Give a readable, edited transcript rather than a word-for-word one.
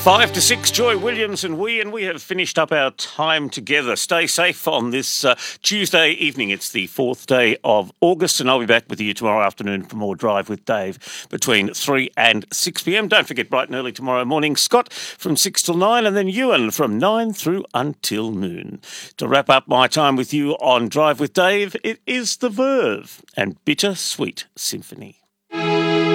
5 to 6, Joy Williams and we have finished up our time together. Stay safe on this Tuesday evening. It's the 4th day of August, and I'll be back with you tomorrow afternoon for more Drive with Dave between 3 and 6 p.m. Don't forget, bright and early tomorrow morning, Scott from 6 till 9, and then Ewan from 9 through until noon. To wrap up my time with you on Drive with Dave, it is The Verve and Bittersweet Symphony.